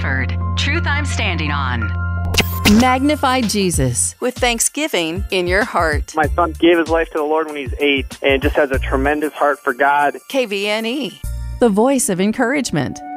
Shepherd. Truth I'm standing on. Magnify Jesus with thanksgiving in your heart. My son gave his life to the Lord when he was 8 and just has a tremendous heart for God. KVNE, the voice of encouragement.